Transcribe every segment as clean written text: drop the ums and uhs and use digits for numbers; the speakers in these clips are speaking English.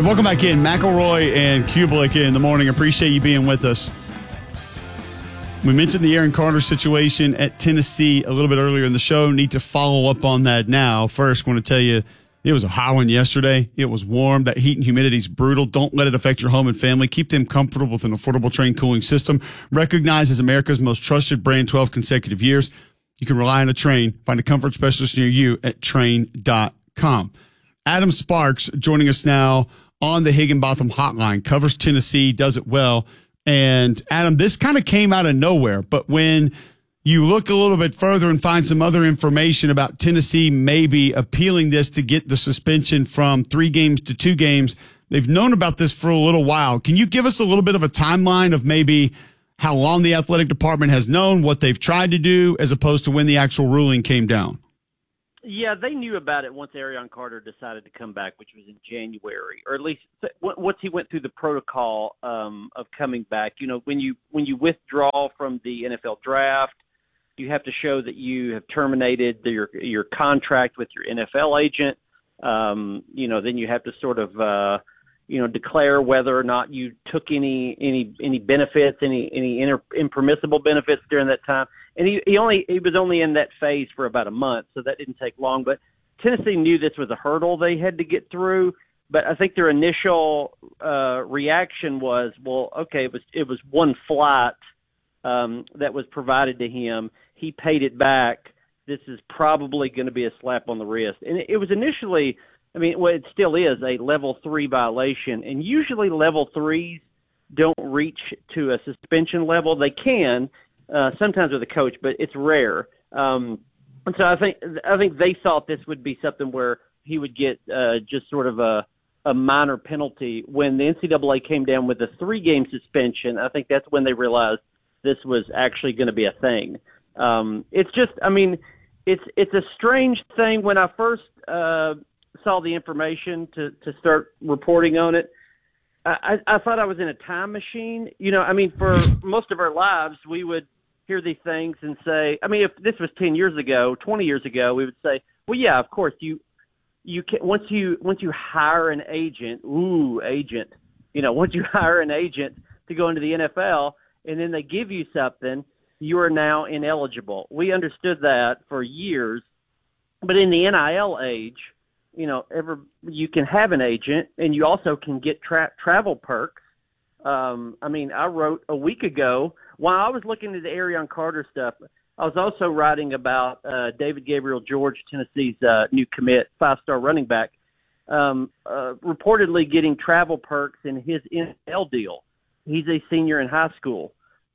right, welcome back in. McElroy and Kublik in the morning. Appreciate you being with us. We mentioned the Aaron Carter situation at Tennessee a little bit earlier in the show. Need to follow up on that now. First, want to tell you, it was a hot one yesterday. It was warm. That heat and humidity is brutal. Don't let it affect your home and family. Keep them comfortable with an affordable Trane cooling system. Recognized as America's most trusted brand 12 consecutive years. You can rely on a Trane. Find a comfort specialist near you at Trane.com. Adam Sparks joining us now on the Higginbotham Hotline. Covers Tennessee, does it well. And, Adam, this kind of came out of nowhere. But when you look a little bit further and find some other information about Tennessee maybe appealing this to get the suspension from 3 games to 2 games, they've known about this for a little while. Can you give us a little bit of a timeline of maybe how long the athletic department has known, what they've tried to do, as opposed to when the actual ruling came down? Yeah, they knew about it once Aaron Carter decided to come back, which was in January, or at least once he went through the protocol of coming back. You know, when you withdraw from the NFL draft, you have to show that you have terminated your contract with your NFL agent. You know, then you have to sort of declare whether or not you took any benefits, any impermissible benefits during that time. And he was only in that phase for about a month, so that didn't take long. But Tennessee knew this was a hurdle they had to get through. But I think their initial reaction was, well, okay, it was one flight that was provided to him. He paid it back. This is probably going to be a slap on the wrist. And it was initially, it still is a level 3 violation. And usually level 3s don't reach to a suspension level. They can. Sometimes with a coach, but it's rare. And so I think they thought this would be something where he would get just sort of a minor penalty. When the NCAA came down with a 3-game suspension, I think that's when they realized this was actually going to be a thing. It's just, it's a strange thing. When I first saw the information to start reporting on it, I thought I was in a time machine. For most of our lives, we would hear these things and say, if this was 10 years ago, 20 years ago, we would say, well, yeah, of course, you can, once you hire an agent, once you hire an agent to go into the NFL and then they give you something, you are now ineligible. We understood that for years, but in the NIL age, you can have an agent and you also can get travel perks. I wrote a week ago, while I was looking at the Aaron Carter stuff, I was also writing about David Gabriel George, Tennessee's new commit, 5-star running back, reportedly getting travel perks in his NFL deal. He's a senior in high school.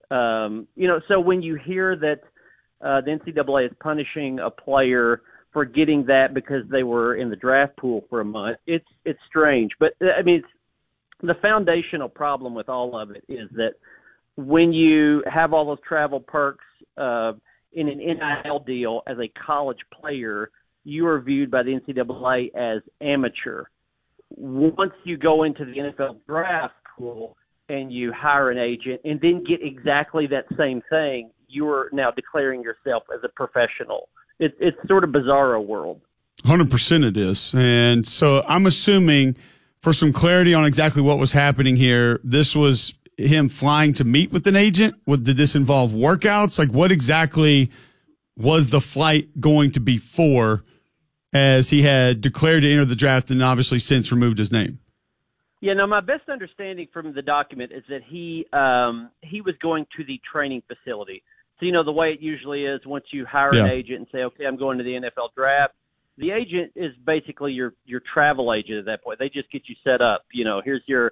So when you hear that the NCAA is punishing a player for getting that because they were in the draft pool for a month, it's strange. But, the foundational problem with all of it is that when you have all those travel perks in an NIL deal as a college player, you are viewed by the NCAA as amateur. Once you go into the NFL draft pool and you hire an agent and then get exactly that same thing, you are now declaring yourself as a professional. It's sort of bizarro world. 100% it is. And so I'm assuming, for some clarity on exactly what was happening here, this was him flying to meet with an agent? Did this involve workouts? Like, what exactly was the flight going to be for, as he had declared to enter the draft and obviously since removed his name? Yeah, no, my best understanding from the document is that he was going to the training facility. So, the way it usually is, once you hire an agent and say, okay, I'm going to the NFL draft, the agent is basically your travel agent at that point. They just get you set up. Here's your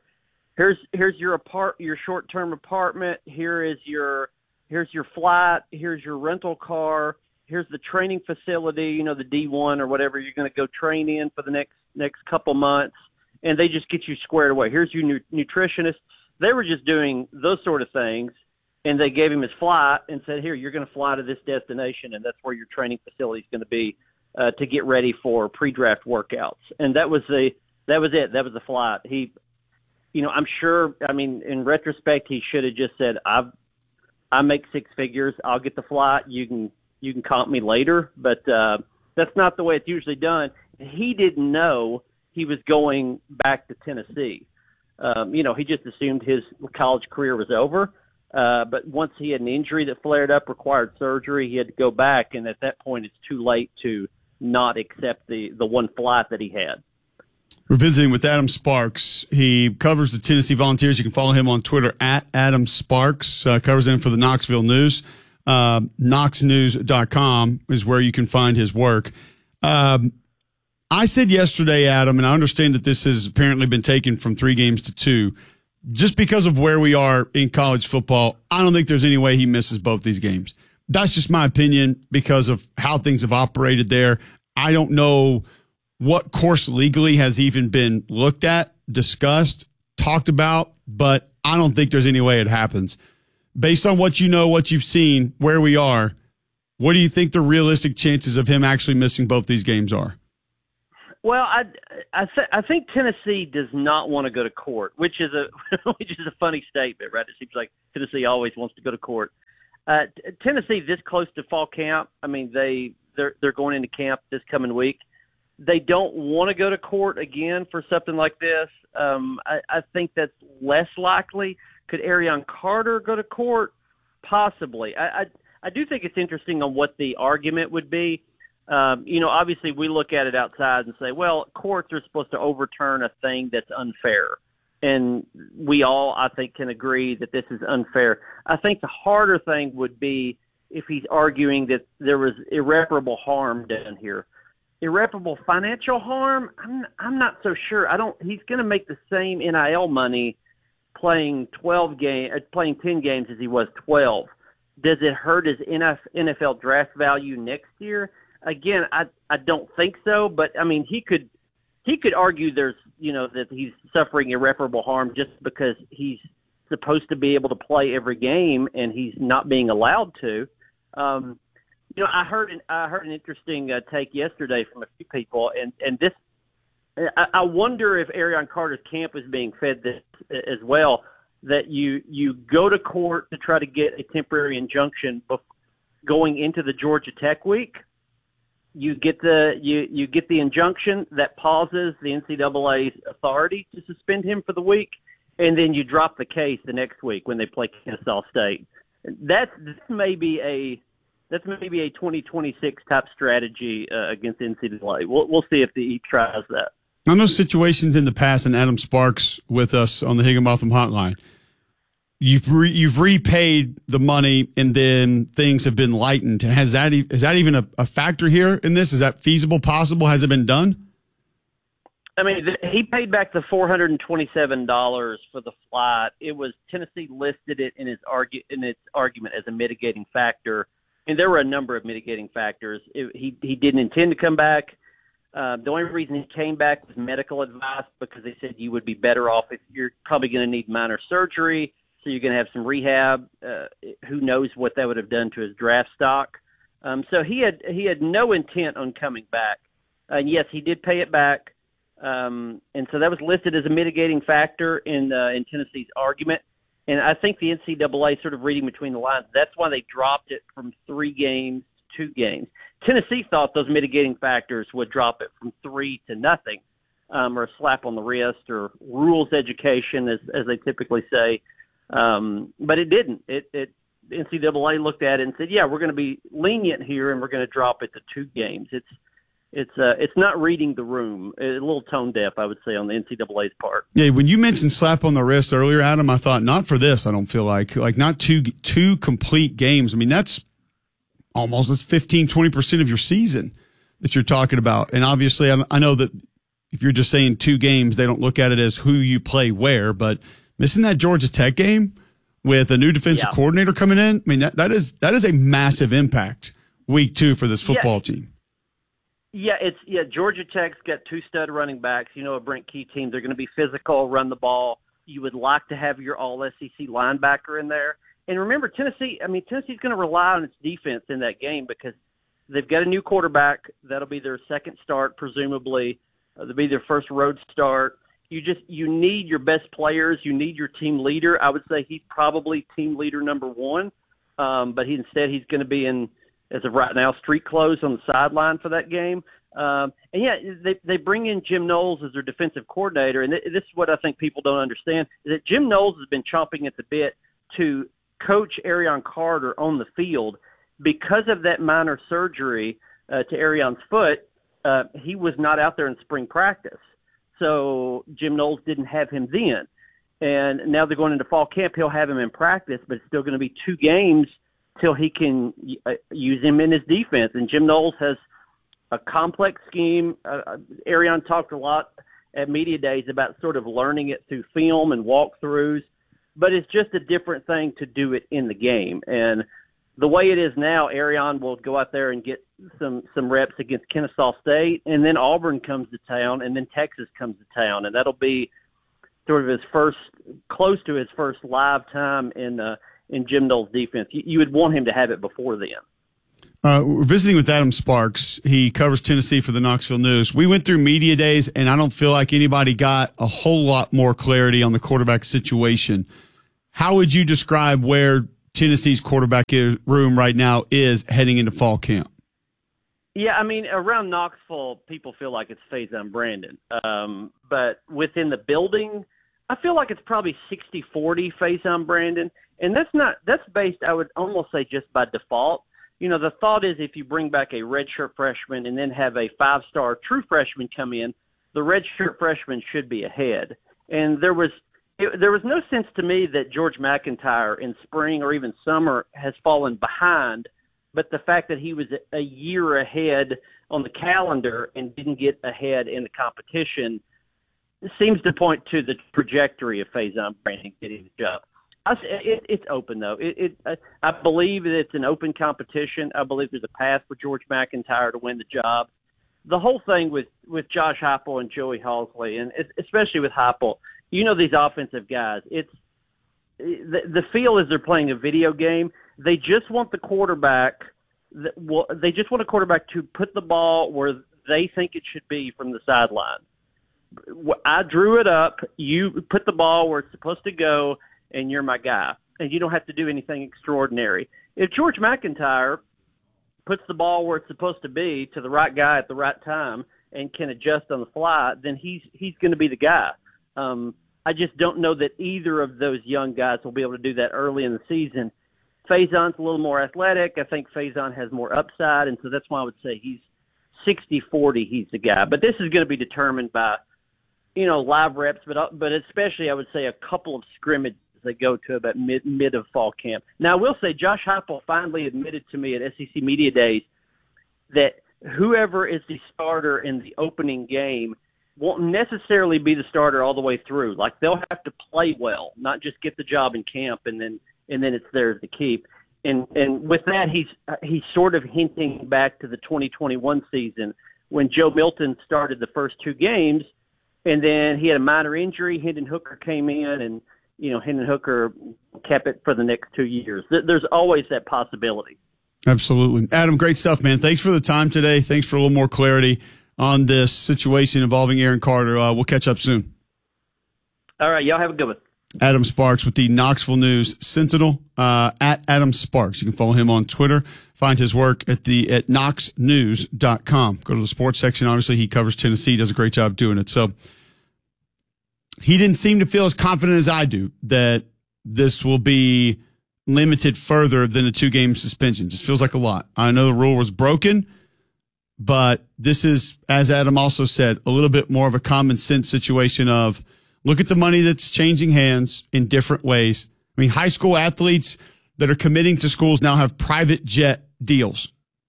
short-term apartment. Here's your flight. Here's your rental car. Here's the training facility. The D1 or whatever you're going to go train in for the next couple months, and they just get you squared away. Here's your nutritionist. They were just doing those sort of things, and they gave him his flight and said, here, you're going to fly to this destination, and that's where your training facility is going to be. To get ready for pre-draft workouts. And that was it. That was the flight. I'm sure, in retrospect, he should have just said, I make 6 figures. I'll get the flight. You can comp me later. But that's not the way it's usually done. He didn't know he was going back to Tennessee. He just assumed his college career was over. But once he had an injury that flared up, required surgery, he had to go back. And at that point, it's too late to not accept the one flight that he had. We're visiting with Adam Sparks. He covers the Tennessee Volunteers. You can follow him on Twitter at Adam Sparks. Covers them for the Knoxville News. KnoxNews.com is where you can find his work. I said yesterday, Adam, and I understand that this has apparently been taken from 3 games to 2. Just because of where we are in college football, I don't think there's any way he misses both these games. That's just my opinion because of how things have operated there. I don't know what course legally has even been looked at, discussed, talked about, but I don't think there's any way it happens. Based on what you know, what you've seen, where we are, what do you think the realistic chances of him actually missing both these games are? Well, I think Tennessee does not want to go to court, which is a funny statement, right? It seems like Tennessee always wants to go to court. Tennessee this close to fall camp. I mean, they're going into camp this coming week. They don't want to go to court again for something like this. I think that's less likely. Could Arion Carter go to court? Possibly. I do think it's interesting on what the argument would be. Obviously we look at it outside and say, well, courts are supposed to overturn a thing that's unfair. And we all, I think, can agree that this is unfair. I think the harder thing would be if he's arguing that there was irreparable harm done here. Irreparable financial harm? I'm not so sure. He's going to make the same NIL money playing 10 games as he was 12. Does it hurt his NFL draft value next year? Again, I don't think so, but I mean, he could argue that he's suffering irreparable harm just because he's supposed to be able to play every game and he's not being allowed to. I heard an interesting take yesterday from a few people, and this I wonder if Arion Carter's camp is being fed this as well, that you go to court to try to get a temporary injunction going into the Georgia Tech week. You get the injunction that pauses the NCAA's authority to suspend him for the week, and then you drop the case the next week when they play Kennesaw State. That's maybe a 2026 type strategy against NCAA. We'll see if he tries that. I know situations in the past, and Adam Sparks with us on the Higginbotham Hotline. You've repaid the money, and then things have been lightened. Is that even a factor here in this? Is that feasible, possible? Has it been done? I mean, he paid back the $427 for the flight. It was Tennessee listed it in its argument as a mitigating factor, and there were a number of mitigating factors. He didn't intend to come back. The only reason he came back was medical advice, because they said you would be better off if you're probably going to need minor surgery. So you're going to have some rehab. Who knows what that would have done to his draft stock. So he had no intent on coming back. And yes, he did pay it back. And so that was listed as a mitigating factor in Tennessee's argument. And I think the NCAA, sort of reading between the lines, that's why they dropped it from 3 games to 2 games. Tennessee thought those mitigating factors would drop it from 3 to nothing, or a slap on the wrist, or rules education, as they typically say. But it didn't. NCAA looked at it and said, yeah, we're going to be lenient here, and we're going to drop it to 2 games. It's not reading the room. A little tone deaf, I would say, on the NCAA's part. Yeah, when you mentioned slap on the wrist earlier, Adam, I thought not for this. I don't feel like not two complete games. I mean, that's 15-20% of your season that you're talking about. And obviously, I know that if you're just saying 2 games, they don't look at it as who you play where, but missing that Georgia Tech game with a new defensive coordinator coming in, I mean, that is a massive impact week 2 for this football team. Yeah, Georgia Tech's got 2 stud running backs. A Brent Key team. They're going to be physical, run the ball. You would like to have your all-SEC linebacker in there. And remember, Tennessee's going to rely on its defense in that game, because they've got a new quarterback. That'll be their second start, presumably. That'll be their first road start. You need your best players. You need your team leader. I would say he's probably team leader number 1, but he's going to be in, as of right now, street clothes on the sideline for that game. And yeah, they bring in Jim Knowles as their defensive coordinator, and this is what I think people don't understand, is that Jim Knowles has been chomping at the bit to coach Arion Carter on the field. Because of that minor surgery to Arion's foot, he was not out there in spring practice. So Jim Knowles didn't have him then. And now they're going into fall camp. He'll have him in practice, but it's still going to be 2 games till he can use him in his defense. And Jim Knowles has a complex scheme. Arion talked a lot at media days about sort of learning it through film and walkthroughs, but it's just a different thing to do it in the game. And the way it is now, Arion will go out there and get some reps against Kennesaw State, and then Auburn comes to town, and then Texas comes to town, and that'll be sort of close to his first live time in Jim Knowles' defense. You would want him to have it before then. We're visiting with Adam Sparks. He covers Tennessee for the Knoxville News. We went through media days, and I don't feel like anybody got a whole lot more clarity on the quarterback situation. How would you describe where Tennessee's quarterback room right now is heading into fall camp? Yeah, I mean, around Knoxville, people feel like it's Faison Brandon. But within the building, I feel like it's probably 60-40 Faison Brandon. And that's based, I would almost say, just by default. You know, the thought is if you bring back a redshirt freshman and then have a 5-star true freshman come in, the redshirt freshman should be ahead. And there was no sense to me that George McIntyre in spring or even summer has fallen behind, but the fact that he was a year ahead on the calendar and didn't get ahead in the competition seems to point to the trajectory of Faison Brandon getting the job. It's open, though. I believe that it's an open competition. I believe there's a path for George McIntyre to win the job. The whole thing with Josh Heupel and Joey Halzle, and especially with Heupel, you know these offensive guys. It's the feel is they're playing a video game. They just want the quarterback. They just want a quarterback to put the ball where they think it should be from the sideline. I drew it up. You put the ball where it's supposed to go, and you're my guy. And you don't have to do anything extraordinary. If George McIntyre puts the ball where it's supposed to be to the right guy at the right time and can adjust on the fly, then he's going to be the guy. I just don't know that either of those young guys will be able to do that early in the season. Faison's a little more athletic. I think Faison has more upside, and so that's why I would say he's 60-40, he's the guy. But this is going to be determined by, you know, live reps, but especially I would say a couple of scrimmages that go to about mid of fall camp. Now, I will say Josh Heupel finally admitted to me at SEC Media Days that whoever is the starter in the opening game won't necessarily be the starter all the way through. Like, they'll have to play well, not just get the job in camp and then it's theirs to keep. And with that, he's sort of hinting back to the 2021 season when Joe Milton started the first 2 games, and then he had a minor injury. Hendon Hooker came in, and you know, Hendon Hooker kept it for the next 2 years. There's always that possibility. Absolutely. Adam, great stuff, man. Thanks for the time today. Thanks for a little more clarity on this situation involving Aaron Carter. We'll catch up soon. All right. Y'all have a good one. Adam Sparks with the Knoxville News Sentinel, at Adam Sparks. You can follow him on Twitter. Find his work at knoxnews.com. Go to the sports section. Obviously, he covers Tennessee, does a great job doing it. So he didn't seem to feel as confident as I do that this will be limited further than a 2-game suspension. Just feels like a lot. I know the rule was broken, but this is, as Adam also said, a little bit more of a common sense situation of look at the money that's changing hands in different ways. I mean, high school athletes that are committing to schools now have private jet deals.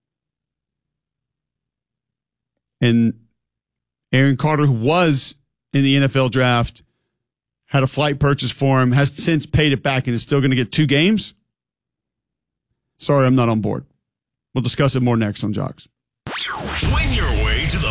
And Aaron Carter, who was in the NFL draft, had a flight purchase for him, has since paid it back, and is still going to get 2 games. Sorry, I'm not on board. We'll discuss it more next on Jocks. Win your way to the Bill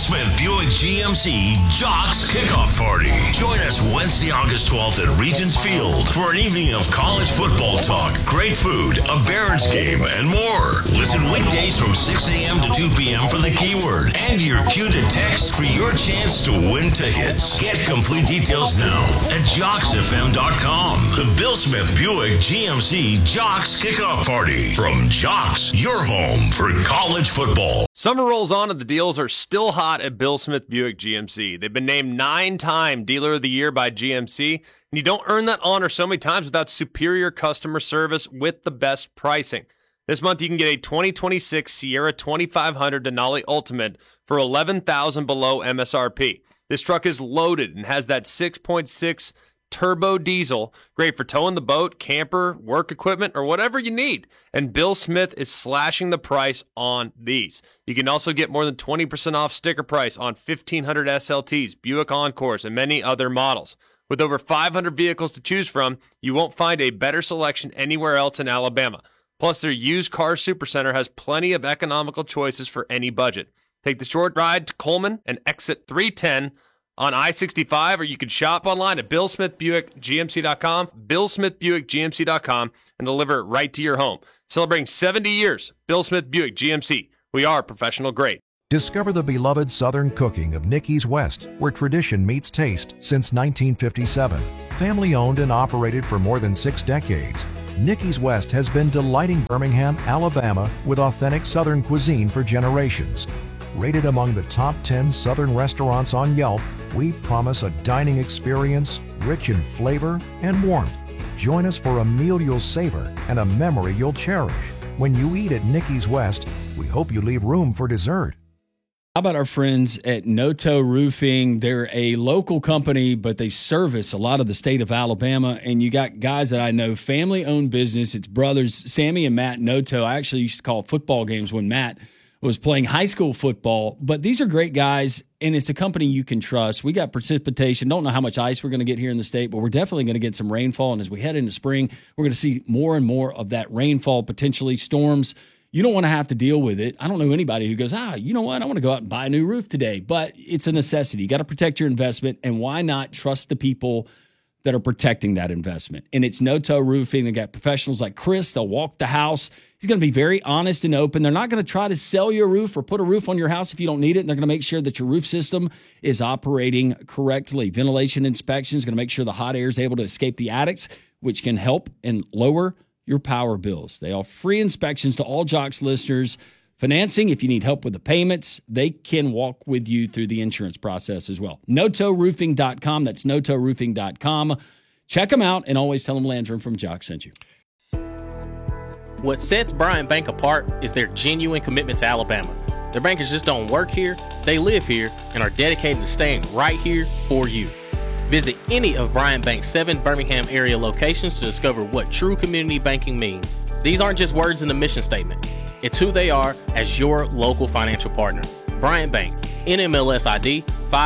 Smith Buick GMC Jocks Kickoff Party. Join us Wednesday, August 12th at Regents Field for an evening of college football talk, great food, a Barons game, and more. Listen weekdays from 6 a.m. to 2 p.m. for the keyword and your cue to text for your chance to win tickets. Get complete details now at JocksFM.com. The Bill Smith Buick GMC Jocks Kickoff Party. From Jocks, your home for college football. Summer rolls on and the deals are still hot at Bill Smith Buick GMC. They've been named 9-time Dealer of the Year by GMC, and you don't earn that honor so many times without superior customer service with the best pricing. This month you can get a 2026 Sierra 2500 Denali Ultimate for $11,000 below MSRP. This truck is loaded and has that 6.6 turbo diesel, great for towing the boat, camper, work equipment, or whatever you need. And Bill Smith is slashing the price on these. You can also get more than 20% off sticker price on 1,500 SLTs, Buick Encores, and many other models. With over 500 vehicles to choose from, you won't find a better selection anywhere else in Alabama. Plus, their used car supercenter has plenty of economical choices for any budget. Take the short ride to Coleman and exit 310 on I-65, or you can shop online at BillSmithBuickGMC.com, BillSmithBuickGMC.com, and deliver it right to your home. Celebrating 70 years, Bill Smith Buick GMC. We are professional grade. Discover the beloved Southern cooking of Nicky's West, where tradition meets taste since 1957. Family owned and operated for more than 6 decades, Nicky's West has been delighting Birmingham, Alabama with authentic Southern cuisine for generations. Rated among the top 10 Southern restaurants on Yelp, we promise a dining experience rich in flavor and warmth. Join us for a meal you'll savor and a memory you'll cherish. When you eat at Nicky's West, we hope you leave room for dessert. How about our friends at Noto Roofing? They're a local company, but they service a lot of the state of Alabama. And you got guys that I know, family-owned business. It's brothers, Sammy and Matt Noto. I actually used to call football games when Matt was playing high school football. But these are great guys, and it's a company you can trust. We got precipitation. Don't know how much ice we're going to get here in the state, but we're definitely going to get some rainfall. And as we head into spring, we're going to see more and more of that rainfall, potentially storms. You don't want to have to deal with it. I don't know anybody who goes, you know what? I want to go out and buy a new roof today. But it's a necessity. You got to protect your investment. And why not trust the people that are protecting that investment? And it's Noto Roofing. They got professionals like Chris. They'll walk the house. He's going to be very honest and open. They're not going to try to sell you a roof or put a roof on your house if you don't need it. And they're going to make sure that your roof system is operating correctly. Ventilation inspection is going to make sure the hot air is able to escape the attics, which can help and lower your power bills. They offer free inspections to all Jocks listeners. Financing, if you need help with the payments, they can walk with you through the insurance process as well. NotoRoofing.com. That's NotoRoofing.com. Check them out and always tell them Landrum from Jocks sent you. What sets Bryant Bank apart is their genuine commitment to Alabama. Their bankers just don't work here, they live here, and are dedicated to staying right here for you. Visit any of Bryant Bank's 7 Birmingham area locations to discover what true community banking means. These aren't just words in the mission statement. It's who they are as your local financial partner. Bryant Bank, NMLS ID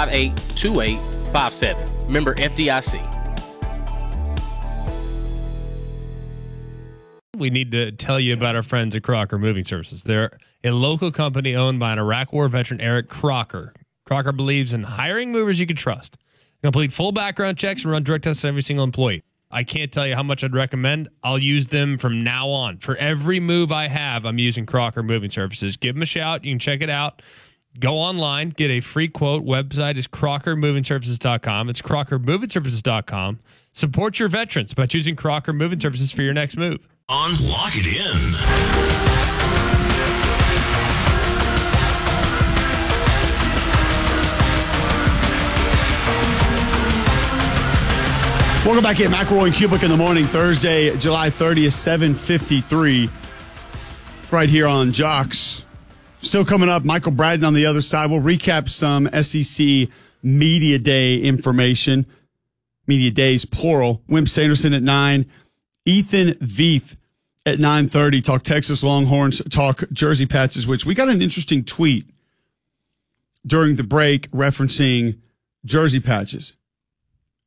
582857. Member FDIC. We need to tell you about our friends at Crocker Moving Services. They're a local company owned by an Iraq War veteran, Eric Crocker. Crocker believes in hiring movers you can trust. Complete full background checks and run direct tests on every single employee. I can't tell you how much I'd recommend. I'll use them from now on. For every move I have, I'm using Crocker Moving Services. Give them a shout. You can check it out. Go online. Get a free quote. Website is CrockerMovingServices.com. It's CrockerMovingServices.com. Support your veterans by choosing Crocker Moving Services for your next move. Lock it in. Welcome back in. McElroy and Kubick in the morning, Thursday, July 30th, 7:53, right here on Jocks. Still coming up, Michael Braden on the other side. We'll recap some SEC Media Day information. Media Days, plural. Wimp Sanderson at 9. Ethan Veith at 9:30. Talk Texas Longhorns, talk Jersey Patches, which we got an interesting tweet during the break referencing Jersey Patches.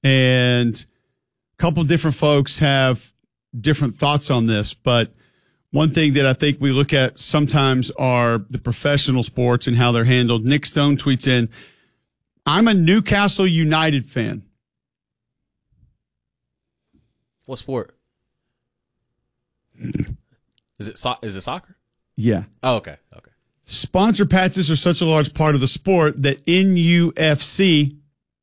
And couple different folks have different thoughts on this, but One thing that I think we look at sometimes are the professional sports and how they're handled. Nick Stone tweets in, I'm a Newcastle United fan. What sport? Is it soccer? Yeah. Oh, okay. Sponsor patches are such a large part of the sport that NUFC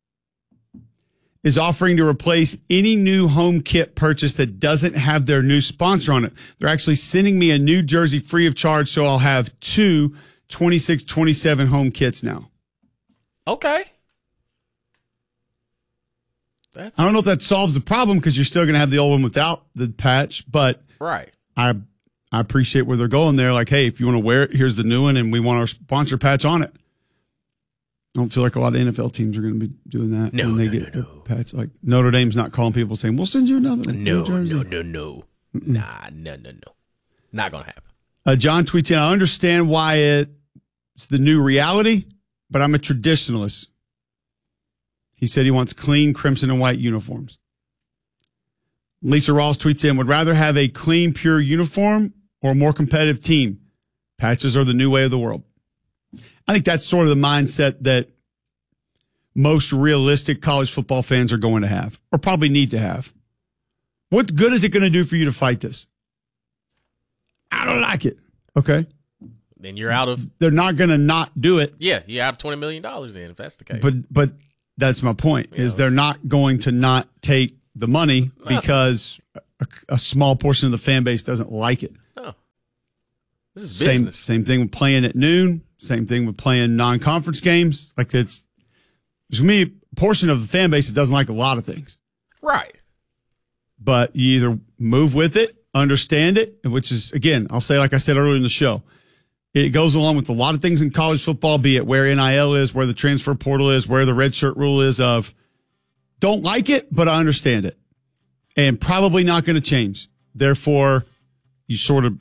is offering to replace any new home kit purchase that doesn't have their new sponsor on it. They're actually sending me a new jersey free of charge, so I'll have 2 26-27 home kits now. Okay. I don't know if that solves the problem because you're still going to have the old one without the patch, but right. I appreciate where they're going there. Like, hey, if you want to wear it, here's the new one, and we want our sponsor patch on it. I don't feel like a lot of NFL teams are going to be doing that when they get the patch. Like Notre Dame's not calling people saying, "We'll send you another." No. Nah, no. Not going to happen. John tweets in, I understand why it's the new reality, but I'm a traditionalist. He said he wants clean crimson and white uniforms. Lisa Rawls tweets in, would rather have a clean, pure uniform or a more competitive team. Patches are the new way of the world. I think that's sort of the mindset that most realistic college football fans are going to have, or probably need to have. What good is it going to do for you to fight this? I don't like it. Okay. Then you're out of. They're not going to not do it. Yeah, you're out of $20 million then, if that's the case. But that's my point, is they're not going to not take the money because a small portion of the fan base doesn't like it. No. This is business. Same thing with playing at noon. Same thing with playing non-conference games. Like there's me a portion of the fan base that doesn't like a lot of things. Right. But you either move with it, understand it, which is, again, I'll say, like I said earlier in the show, it goes along with a lot of things in college football, be it where NIL is, where the transfer portal is, where the red shirt rule is of don't like it, but I understand it. And probably not going to change. Therefore, you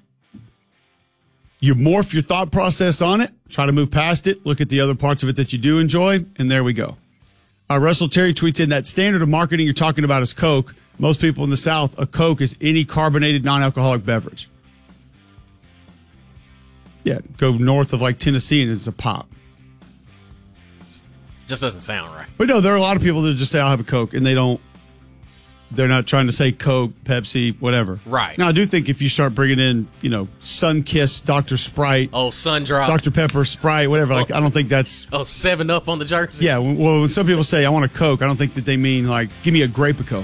morph your thought process on it, try to move past it, look at the other parts of it that you do enjoy, and there we go. Russell Terry tweets in that standard of marketing you're talking about is Coke. Most people in the South, a Coke is any carbonated non-alcoholic beverage. Yeah, go north of like Tennessee and it's a pop. Just doesn't sound right. But no, there are a lot of people that just say, I'll have a Coke, and they're not trying to say Coke, Pepsi, whatever. Right. Now, I do think if you start bringing in, Sun-Kissed, Dr. Sprite. Oh, Sun Drop. Dr. Pepper, Sprite, whatever. I don't think that's. Oh, 7-Up on the jersey? Yeah, well, when some people say, I want a Coke, I don't think that they mean, give me a Grape-A-Co.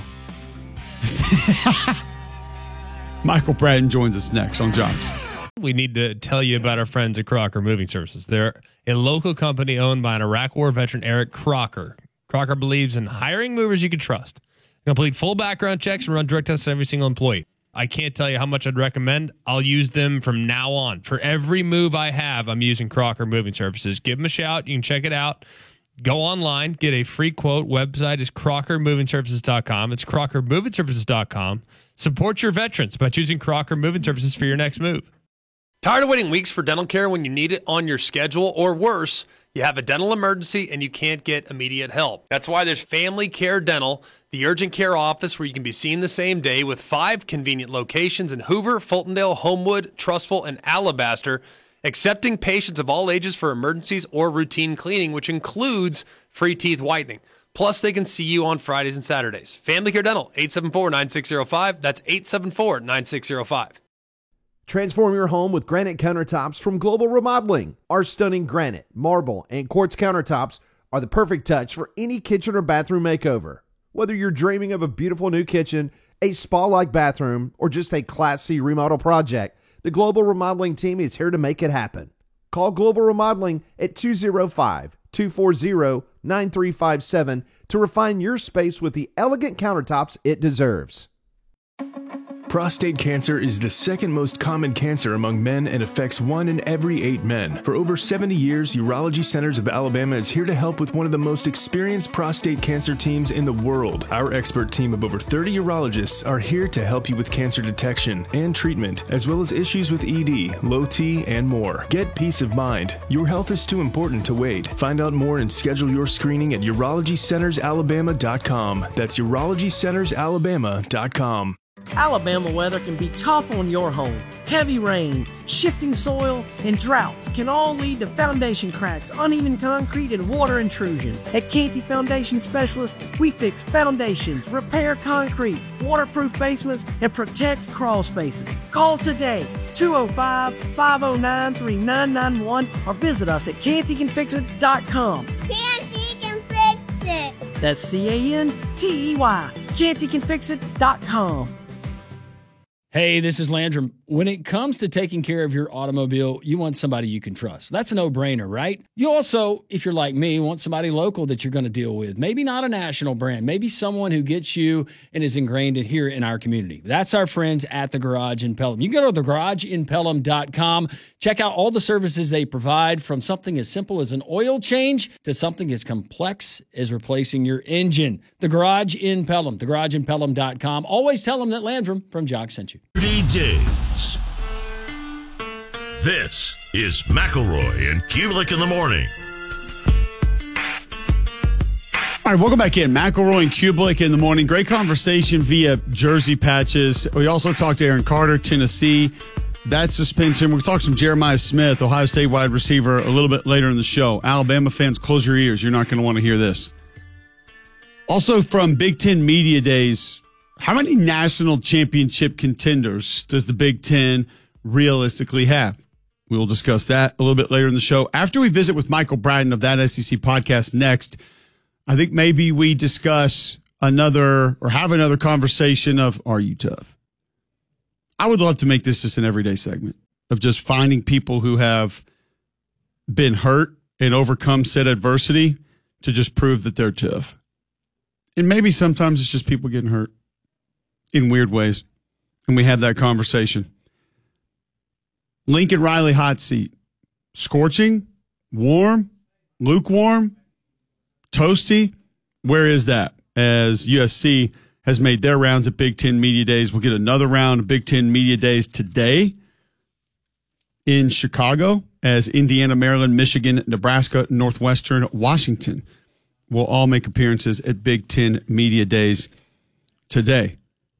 Michael Bratton joins us next on Jobs. We need to tell you about our friends at Crocker Moving Services. They're a local company owned by an Iraq War veteran, Eric Crocker. Crocker believes in hiring movers you can trust. Complete full background checks and run direct tests on every single employee. I can't tell you how much I'd recommend. I'll use them from now on. For every move I have, I'm using Crocker Moving Services. Give them a shout. You can check it out. Go online. Get a free quote. Website is crockermovingservices.com. It's crockermovingservices.com. Support your veterans by choosing Crocker Moving Services for your next move. Tired of waiting weeks for dental care when you need it on your schedule, or worse, you have a dental emergency and you can't get immediate help? That's why there's Family Care Dental, the urgent care office where you can be seen the same day, with 5 convenient locations in Hoover, Fultondale, Homewood, Trussville, and Alabaster, accepting patients of all ages for emergencies or routine cleaning, which includes free teeth whitening. Plus, they can see you on Fridays and Saturdays. Family Care Dental, 874-9605. That's 874-9605. Transform your home with granite countertops from Global Remodeling. Our stunning granite, marble, and quartz countertops are the perfect touch for any kitchen or bathroom makeover. Whether you're dreaming of a beautiful new kitchen, a spa-like bathroom, or just a Class C remodel project, the Global Remodeling team is here to make it happen. Call Global Remodeling at 205-240-9357 to refine your space with the elegant countertops it deserves. Prostate cancer is the second most common cancer among men and affects 1 in every 8 men. For over 70 years, Urology Centers of Alabama is here to help with one of the most experienced prostate cancer teams in the world. Our expert team of over 30 urologists are here to help you with cancer detection and treatment, as well as issues with ED, low T, and more. Get peace of mind. Your health is too important to wait. Find out more and schedule your screening at UrologyCentersAlabama.com. That's UrologyCentersAlabama.com. Alabama weather can be tough on your home. Heavy rain, shifting soil, and droughts can all lead to foundation cracks, uneven concrete, and water intrusion. At Canty Foundation Specialists, we fix foundations, repair concrete, waterproof basements, and protect crawl spaces. Call today, 205-509-3991, or visit us at cantycanfixit.com. Canty can fix it. That's CANTEY, cantycanfixit.com. Hey, this is Landrum. When it comes to taking care of your automobile, you want somebody you can trust. That's a no-brainer, right? You also, if you're like me, want somebody local that you're going to deal with. Maybe not a national brand. Maybe someone who gets you and is ingrained here in our community. That's our friends at The Garage in Pelham. You can go to thegarageinpelham.com. Check out all the services they provide, from something as simple as an oil change to something as complex as replacing your engine. The Garage in Pelham, thegarageinpelham.com. Always tell them that Landrum from Jock sent you. 30 days. This is McElroy and Kubelik in the morning. All right, welcome back in. McElroy and Kubelik in the morning. Great conversation via Jersey Patches. We also talked to Aaron Carter, Tennessee. That suspension. We'll talk some Jeremiah Smith, Ohio State wide receiver, a little bit later in the show. Alabama fans, close your ears. You're not going to want to hear this. Also from Big Ten Media Days, how many national championship contenders does the Big Ten realistically have? We will discuss that a little bit later in the show. After we visit with Michael Bratton of That SEC Podcast next, I think maybe we discuss have another conversation of, are you tough? I would love to make this just an everyday segment of just finding people who have been hurt and overcome said adversity to just prove that they're tough. And maybe sometimes it's just people getting hurt in weird ways. And we have that conversation. Lincoln Riley hot seat. Scorching, warm, lukewarm, toasty. Where is that? As USC has made their rounds at Big Ten Media Days. We'll get another round of Big Ten Media Days today in Chicago, as Indiana, Maryland, Michigan, Nebraska, Northwestern, Washington will all make appearances at Big Ten Media Days today.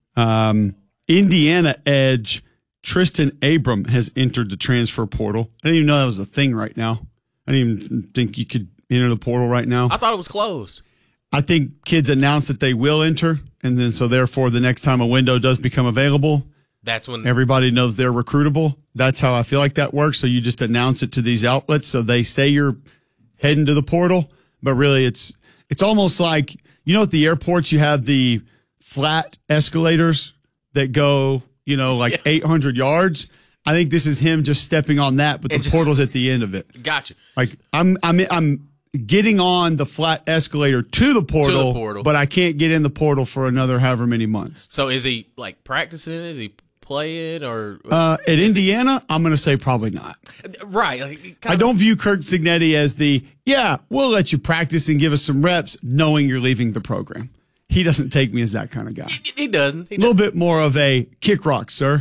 Indiana edge Tristan Abram has entered the transfer portal. I didn't even know that was a thing right now. I didn't even think you could enter the portal right now. I thought it was closed. I think kids announce that they will enter, and then so therefore the next time a window does become available, that's when everybody knows they're recruitable. That's how I feel like that works. So you just announce it to these outlets so they say you're heading to the portal, but really it's almost like, at the airports you have the flat escalators that go, 800 yards. I think this is him just stepping on that, but the portal's at the end of it. Gotcha. Like I'm getting on the flat escalator to the portal, but I can't get in the portal for another however many months. So is he practicing? Is he playing or at Indiana? I'm going to say probably not. Right. I don't view Kirk Cignetti as we'll let you practice and give us some reps, knowing you're leaving the program. He doesn't take me as that kind of guy. He doesn't. A little bit more of a kick rock, sir.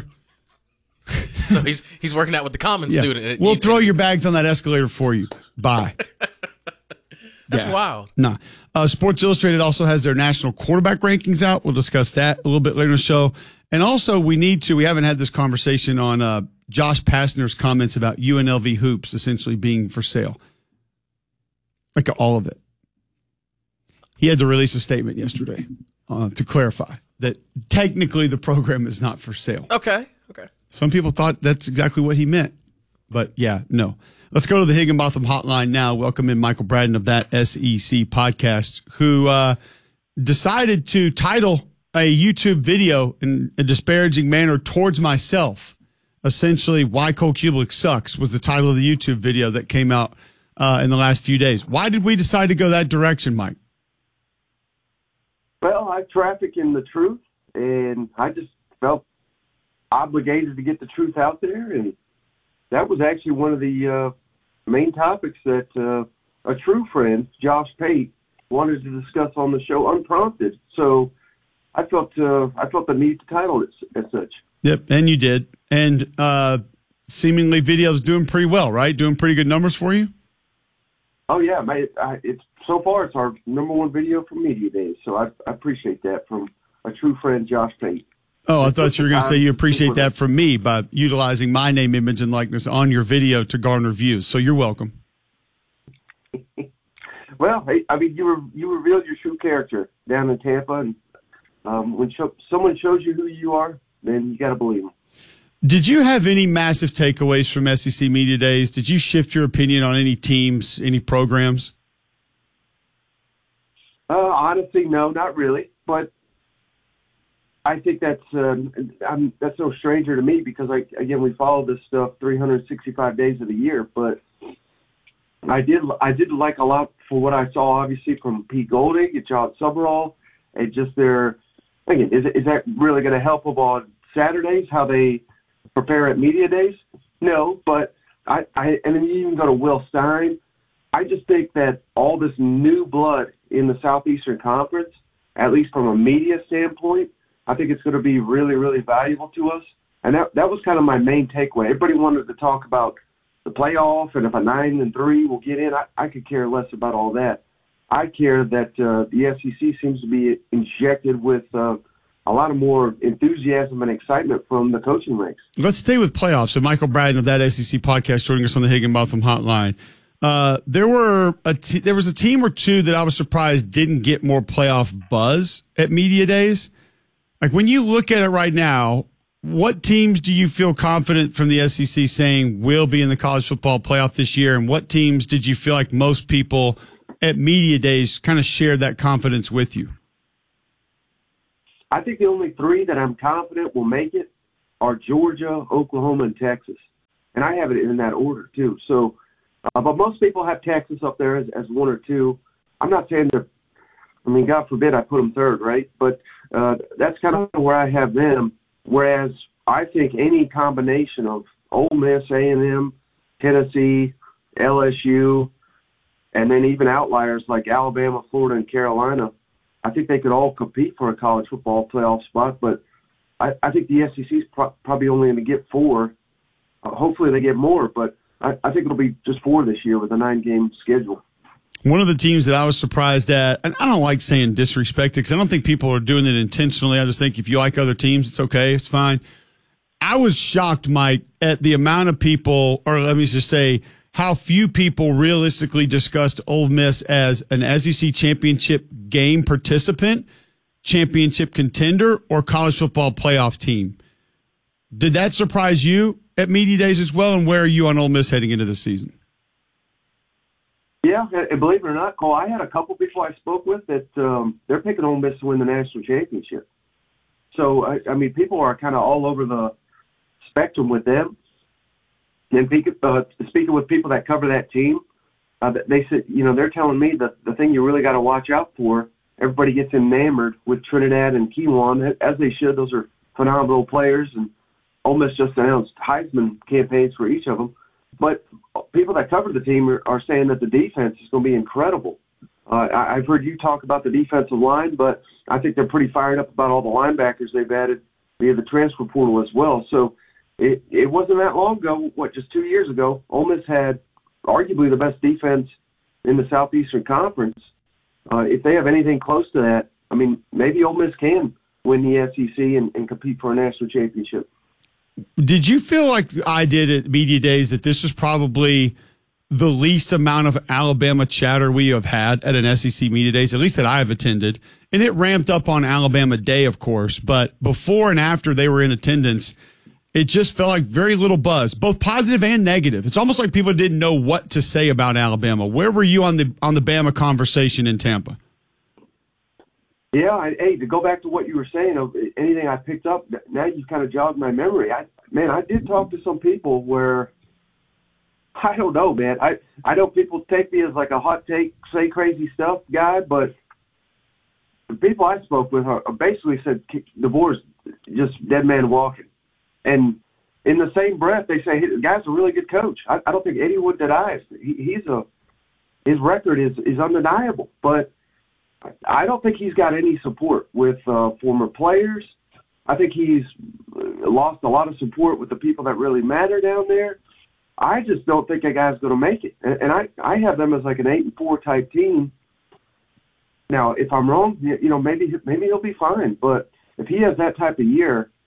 So he's working out with the common student. We'll throw your bags on that escalator for you. Bye. That's wild. Nah. Sports Illustrated also has their national quarterback rankings out. We'll discuss that a little bit later in the show. And also we haven't had this conversation on Josh Pastner's comments about UNLV hoops essentially being for sale. Like all of it. He had to release a statement yesterday to clarify that technically the program is not for sale. Okay. Some people thought that's exactly what he meant. But no. Let's go to the Higginbotham hotline now. Welcome in Michael Bratton of That SEC Podcast, who decided to title a YouTube video in a disparaging manner towards myself. Essentially, Why Cole Kubelik Sucks was the title of the YouTube video that came out in the last few days. Why did we decide to go that direction, Mike? Well, I traffic in the truth, and I just felt obligated to get the truth out there, and that was actually one of the main topics that a true friend, Josh Pate, wanted to discuss on the show unprompted. So I felt the need to title it as such. Yep, and you did. And seemingly video's doing pretty well, right? Doing pretty good numbers for you? Oh, yeah. So far, it's our number one video from Media Days. So I appreciate that from a true friend, Josh Pate. Oh, I thought you were going to say you appreciate that from me by utilizing my name, image, and likeness on your video to garner views. So you're welcome. Well, I mean, you revealed your true character down in Tampa, and when someone shows you who you are, then you got to believe them. Did you have any massive takeaways from SEC Media Days? Did you shift your opinion on any teams, any programs? Honestly, no, not really. But I think that's no stranger to me because, we follow this stuff 365 days of the year. But I did like a lot for what I saw, obviously, from Pete Golding and John Summerall, and just their thinking, is that really going to help them on Saturdays, how they prepare at media days? No, but and then you even go to Will Stein. I just think that all this new blood in the Southeastern Conference, at least from a media standpoint, I think it's going to be really, really valuable to us. And that was kind of my main takeaway. Everybody wanted to talk about the playoff and if a 9-3 will get in. I could care less about all that. I care that the SEC seems to be injected with a lot of more enthusiasm and excitement from the coaching ranks. Let's stay with playoffs. So Michael Bradden of that SEC podcast joining us on the Higginbotham Hotline. There was a team or two that I was surprised didn't get more playoff buzz at media days. Like when you look at it right now, what teams do you feel confident from the SEC saying will be in the college football playoff this year? And what teams did you feel like most people at media days kind of shared that confidence with you? I think the only three that I'm confident will make it are Georgia, Oklahoma, and Texas. And I have it in that order too. So, but most people have Texas up there as one or two. I'm not saying that, I mean, God forbid I put them third, right? But that's kind of where I have them. Whereas I think any combination of Ole Miss, A&M, Tennessee, LSU, and then even outliers like Alabama, Florida, and Carolina, I think they could all compete for a college football playoff spot. But I think the SEC is probably only going to get 4. Hopefully they get more, but I think it'll be just 4 this year with a 9-game schedule. One of the teams that I was surprised at, and I don't like saying disrespect because I don't think people are doing it intentionally. I just think if you like other teams, it's okay. It's fine. I was shocked, Mike, at the amount of people, or let me just say, how few people realistically discussed Ole Miss as an SEC championship game participant, championship contender, or college football playoff team. Did that surprise you at media days as well? And where are you on Ole Miss heading into the season? Yeah, and believe it or not, Cole, I had a couple people I spoke with that they're picking Ole Miss to win the national championship. So, I mean, people are kind of all over the spectrum with them. And speaking with people that cover that team, they said, they're telling me that the thing you really got to watch out for, everybody gets enamored with Trinidad and Keewan, as they should. Those are phenomenal players, and Ole Miss just announced Heisman campaigns for each of them. But people that cover the team are saying that the defense is going to be incredible. I've heard you talk about the defensive line, but I think they're pretty fired up about all the linebackers they've added via the transfer portal as well. So it wasn't that long ago, just 2 years ago, Ole Miss had arguably the best defense in the Southeastern Conference. If they have anything close to that, I mean, maybe Ole Miss can win the SEC and compete for a national championship. Did you feel like I did at media days that this was probably the least amount of Alabama chatter we have had at an SEC media days, at least that I have attended? And it ramped up on Alabama Day, of course, but before and after they were in attendance, it just felt like very little buzz, both positive and negative. It's almost like people didn't know what to say about Alabama. Where were you on the Bama conversation in Tampa? Yeah, hey, to go back to what you were saying of anything I picked up, now you've kind of jogged my memory. I did talk to some people where, I don't know, man. I know people take me as like a hot take, say crazy stuff guy, but the people I spoke with are basically said DeVore's just dead man walking. And in the same breath, they say the guy's a really good coach. I don't think anyone denies his record is undeniable, but I don't think he's got any support with former players. I think he's lost a lot of support with the people that really matter down there. I just don't think a guy's going to make it. And I have them as like an 8-4 type team. Now, if I'm wrong, maybe he'll be fine. But if he has that type of year,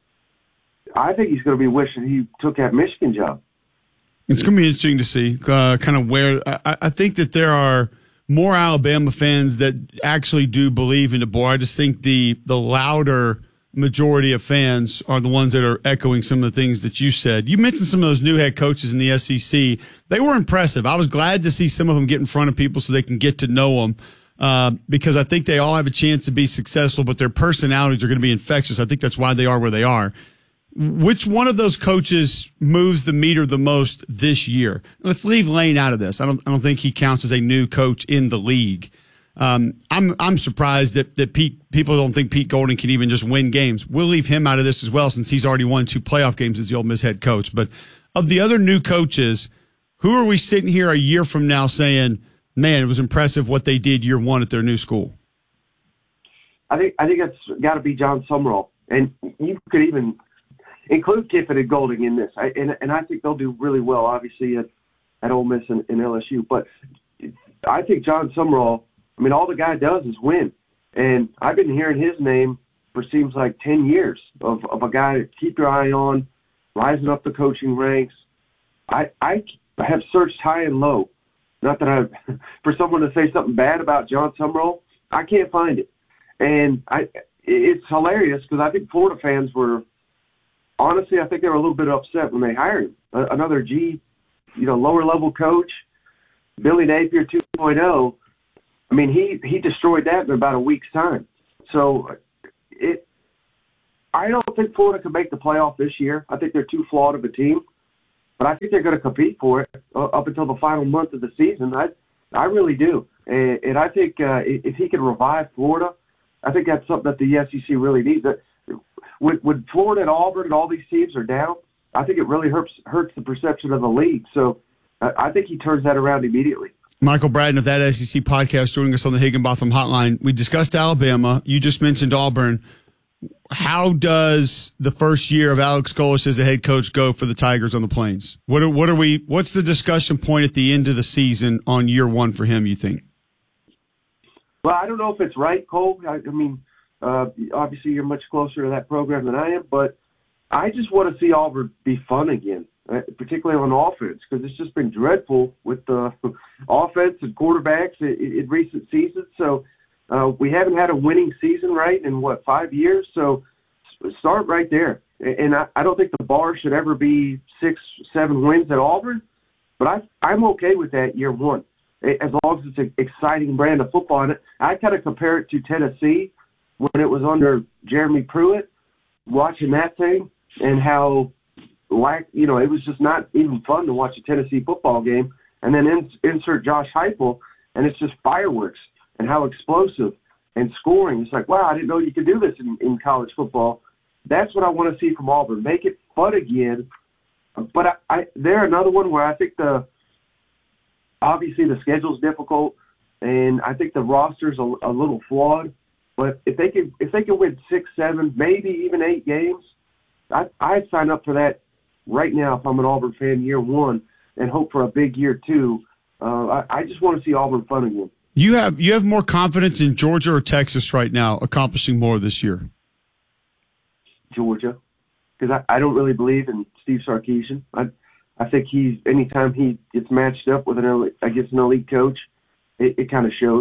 I think he's going to be wishing he took that Michigan job. It's going to be interesting to see kind of where I think that there are more Alabama fans that actually do believe in DeBoer. I just think the louder majority of fans are the ones that are echoing some of the things that you said. You mentioned some of those new head coaches in the SEC. They were impressive. I was glad to see some of them get in front of people so they can get to know them because I think they all have a chance to be successful, but their personalities are going to be infectious. I think that's why they are where they are. Which one of those coaches moves the meter the most this year? Let's leave Lane out of this. I don't think he counts as a new coach in the league. I'm surprised that people don't think Pete Golding can even just win games. We'll leave him out of this as well since he's already won 2 playoff games as the Ole Miss head coach. But of the other new coaches, who are we sitting here a year from now saying, man, it was impressive what they did year 1 at their new school? I think it's got to be John Sumrall, and you could even include Kiffin and Golding in this. And I think they'll do really well, obviously, at Ole Miss and LSU. But I think John Sumrall, I mean, all the guy does is win. And I've been hearing his name for seems like 10 years of a guy to keep your eye on, rising up the coaching ranks. I have searched high and low. Not that for someone to say something bad about John Sumrall, I can't find it. And it's hilarious because I think Florida fans were, honestly, I think they were a little bit upset when they hired him. Another lower level coach, Billy Napier 2.0. I mean, he destroyed that in about a week's time. So I don't think Florida can make the playoff this year. I think they're too flawed of a team, but I think they're going to compete for it up until the final month of the season. I really do. And I think if he can revive Florida, I think that's something that the SEC really needs. When Florida and Auburn and all these teams are down, I think it really hurts the perception of the league. So I think he turns that around immediately. Michael Bratton of That SEC Podcast joining us on the Higginbotham Hotline. We discussed Alabama. You just mentioned Auburn. How does the first year of Alex Golesh as a head coach go for the Tigers on the Plains? What's the discussion point at the end of the season on year 1 for him, you think? Well, I don't know if it's right, Cole. I mean, obviously you're much closer to that program than I am, but I just want to see Auburn be fun again, particularly on offense, because it's just been dreadful with the offense and quarterbacks in recent seasons. So we haven't had a winning season, right, in 5 years? So start right there. And I don't think the bar should ever be 6-7 wins at Auburn, but I'm okay with that year 1, as long as it's an exciting brand of football. And I kind of compare it to Tennessee when it was under Jeremy Pruitt, watching that thing and how, it was just not even fun to watch a Tennessee football game. And then insert Josh Heupel, and it's just fireworks and how explosive and scoring. It's like, wow, I didn't know you could do this in college football. That's what I want to see from Auburn. Make it fun again. But they're another one where I think obviously the schedule's difficult, and I think the roster's a little flawed. But if they can win 6, 7, maybe even 8 games, I'd sign up for that right now if I'm an Auburn fan year 1 and hope for a big year 2. I just want to see Auburn fun again. You have more confidence in Georgia or Texas right now accomplishing more this year? Georgia, because I don't really believe in Steve Sarkisian. I think anytime he gets matched up with an elite coach, it kind of shows.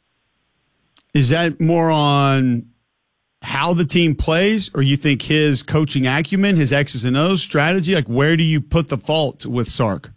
Is that more on how the team plays, or you think his coaching acumen, his X's and O's strategy? Like, where do you put the fault with Sark?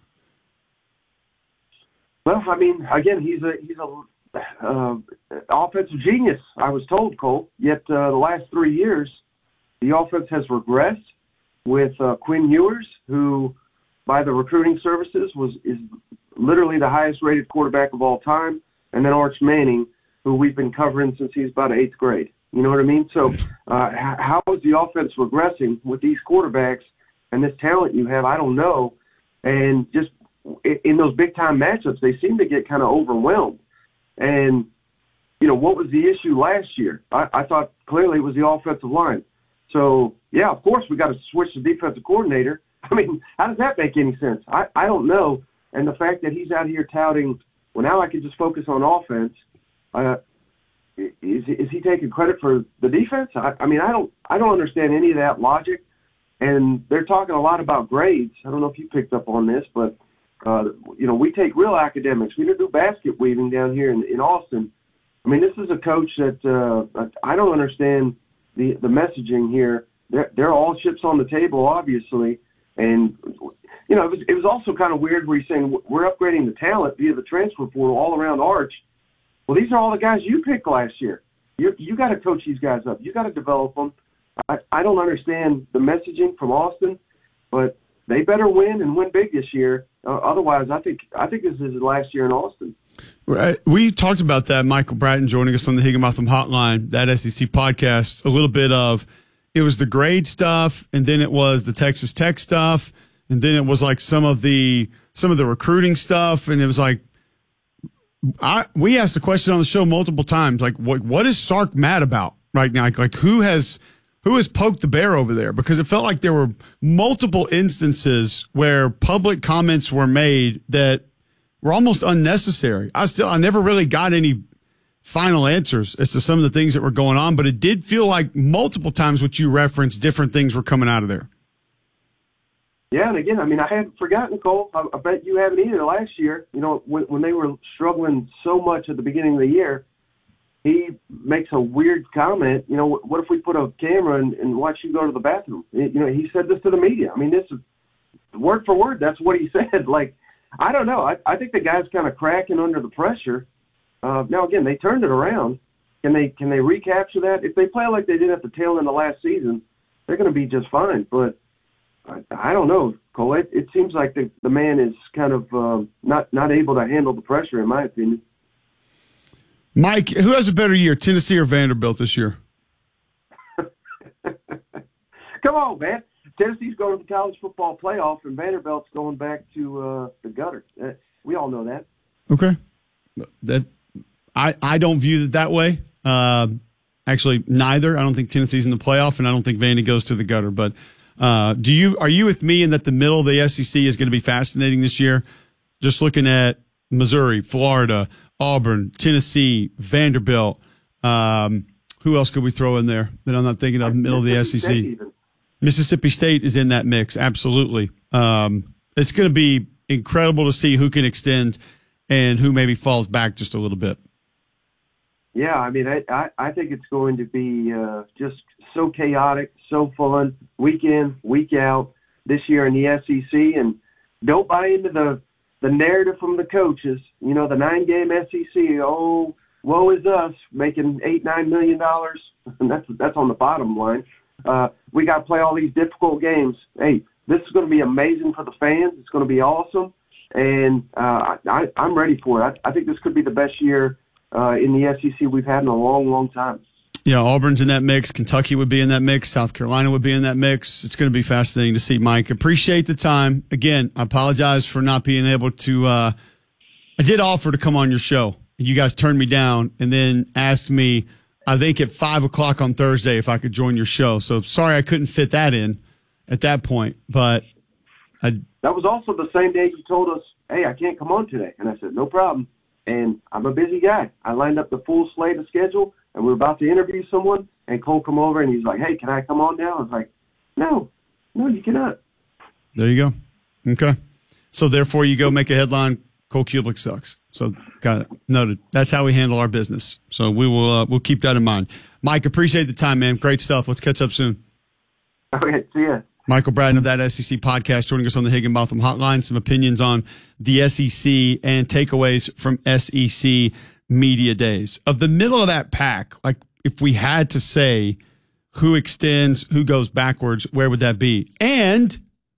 Well, I mean, again, he's a offensive genius, I was told, Cole. Yet the last 3 years, the offense has regressed with Quinn Ewers, who, by the recruiting services, is literally the highest-rated quarterback of all time, and then Arch Manning, who we've been covering since he was about 8th grade. You know what I mean? So how is the offense regressing with these quarterbacks and this talent you have? I don't know. And just in those big-time matchups, they seem to get kind of overwhelmed. And, what was the issue last year? I thought clearly it was the offensive line. So, yeah, of course we got to switch the defensive coordinator. I mean, how does that make any sense? I don't know. And the fact that he's out here touting, well, now I can just focus on offense, is he taking credit for the defense? I mean, I don't understand any of that logic. and they're talking a lot about grades. I don't know if you picked up on this, but we take real academics. We don't do basket weaving down here in Austin. I mean, this is a coach that I don't understand the messaging here. They're all chips on the table, obviously, and it was also kind of weird where he's saying we're upgrading the talent via the transfer portal all around Arch. Well, these are all the guys you picked last year. You got to coach these guys up. You got to develop them. I don't understand the messaging from Austin, but they better win and win big this year. Otherwise, I think this is his last year in Austin. Right. We talked about that. Michael Bratton joining us on the Higginbotham Hotline, that SEC podcast. A little bit of it was the grade stuff, and then it was the Texas Tech stuff, and then it was like some of the recruiting stuff, and it was like we asked the question on the show multiple times, like what is Sark mad about right now? Like who has poked the bear over there? Because it felt like there were multiple instances where public comments were made that were almost unnecessary. I never really got any final answers as to some of the things that were going on, but it did feel like multiple times what you referenced, different things were coming out of there. Yeah, and again, I mean, I hadn't forgotten, Cole. I bet you haven't either. Last year, when they were struggling so much at the beginning of the year, he makes a weird comment. What if we put a camera and watch you go to the bathroom? He said this to the media. I mean, this is word for word. That's what he said. Like, I don't know. I think the guy's kind of cracking under the pressure. Now, again, they turned it around. Can they recapture that? If they play like they did at the tail end of last season, they're going to be just fine. But I don't know, Cole. It seems like the man is kind of not able to handle the pressure, in my opinion. Mike, who has a better year, Tennessee or Vanderbilt this year? Come on, man. Tennessee's going to the college football playoff, and Vanderbilt's going back to the gutter. We all know that. Okay. I don't view it that way. Actually, neither. I don't think Tennessee's in the playoff, and I don't think Vandy goes to the gutter. But are you with me in that the middle of the SEC is going to be fascinating this year? Just looking at Missouri, Florida, Auburn, Tennessee, Vanderbilt. Who else could we throw in there that I'm not thinking of? Middle of the SEC. Mississippi State is in that mix. Absolutely. It's going to be incredible to see who can extend and who maybe falls back just a little bit. Yeah, I mean, I think it's going to be just so chaotic, so fun, week in, week out this year in the SEC. And don't buy into the narrative from the coaches. The 9-game SEC, oh, woe is us, making $8-9 million. And that's on the bottom line. We got to play all these difficult games. Hey, this is going to be amazing for the fans. It's going to be awesome. And I'm ready for it. I think this could be the best year in the SEC we've had in a long, long time. Yeah, Auburn's in that mix. Kentucky would be in that mix. South Carolina would be in that mix. It's going to be fascinating to see, Mike. Appreciate the time. Again, I apologize for not being able to I did offer to come on your show. You guys turned me down and then asked me, I think at 5 o'clock on Thursday, if I could join your show. So sorry I couldn't fit that in at that point. But that was also the same day you told us, hey, I can't come on today. And I said, no problem. And I'm a busy guy. I lined up the full slate of schedule, and we were about to interview someone, and Cole come over, and he's like, hey, can I come on now? I was like, no, you cannot. There you go. Okay. So therefore you go make a headline, Cole Cubelic sucks. So got it. Noted. That's how we handle our business. So we'll keep that in mind. Mike, appreciate the time, man. Great stuff. Let's catch up soon. Okay, see ya. Michael Bratton of that SEC podcast joining us on the Higginbotham Hotline. Some opinions on the SEC and takeaways from SEC Media Days. Of the middle of that pack, like if we had to say who extends, who goes backwards, where would that be? And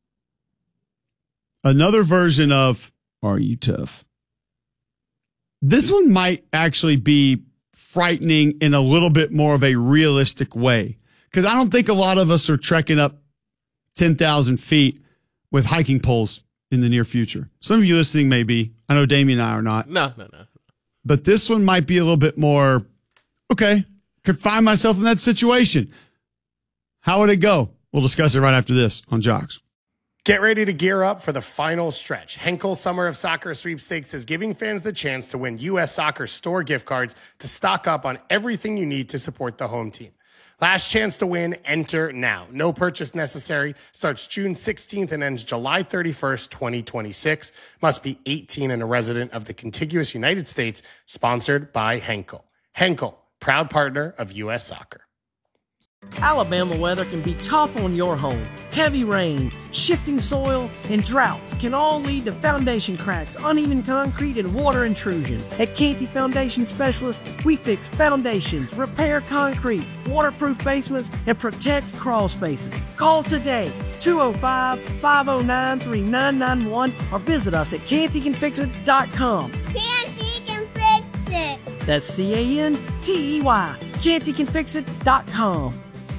another version of Are You Tough? This one might actually be frightening in a little bit more of a realistic way, because I don't think a lot of us are trekking up 10,000 feet with hiking poles in the near future. Some of you listening may be. I know Damien and I are not. No. But this one might be a little bit more, okay, could find myself in that situation. How would it go? We'll discuss it right after this on Jocks. Get ready to gear up for the final stretch. Henkel Summer of Soccer Sweepstakes is giving fans the chance to win U.S. Soccer store gift cards to stock up on everything you need to support the home team. Last chance to win, enter now. No purchase necessary. Starts June 16th and ends July 31st, 2026. Must be 18 and a resident of the contiguous United States. Sponsored by Henkel. Henkel, proud partner of U.S. Soccer. Alabama weather can be tough on your home. Heavy rain, shifting soil, and droughts can all lead to foundation cracks, uneven concrete, and water intrusion. At Canty Foundation Specialists, we fix foundations, repair concrete, waterproof basements, and protect crawl spaces. Call today, 205-509-3991, or visit us at cantycanfixit.com. Canty can fix it. That's CANTEY, cantycanfixit.com.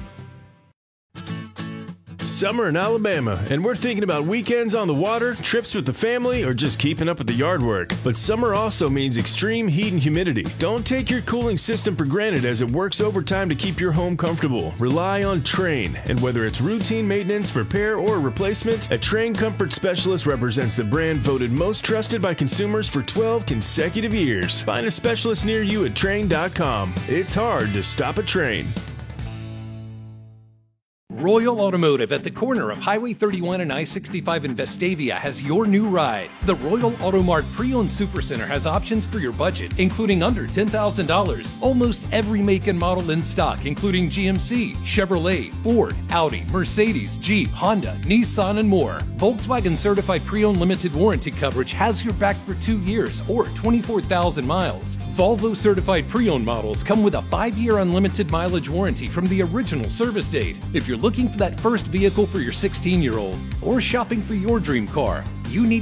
Summer in Alabama, and we're thinking about weekends on the water, trips with the family, or just keeping up with the yard work. But summer also means extreme heat and humidity. Don't take your cooling system for granted as it works overtime to keep your home comfortable. Rely on Trane, and whether it's routine maintenance, repair, or replacement, a Trane Comfort Specialist represents the brand voted most trusted by consumers for 12 consecutive years. Find a specialist near you at Trane.com. It's hard to stop a Trane. Royal Automotive at the corner of Highway 31 and I-65 in Vestavia has your new ride. The Royal Auto Mart Pre-Owned Supercenter has options for your budget, including under $10,000. Almost every make and model in stock, including GMC, Chevrolet, Ford, Audi, Mercedes, Jeep, Honda, Nissan, and more. Volkswagen Certified Pre-Owned Limited Warranty coverage has your back for 2 years or 24,000 miles. Volvo Certified Pre-Owned models come with a 5-year unlimited mileage warranty from the original service date. If you're looking for that first vehicle for your 16-year-old or shopping for your dream car, you need